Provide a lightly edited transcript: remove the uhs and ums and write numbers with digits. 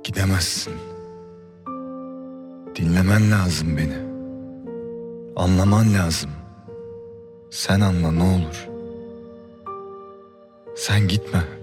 Gidemezsin. Dinlemen lazım beni. Anlaman lazım. Sen anla ne olur. Sen gitme.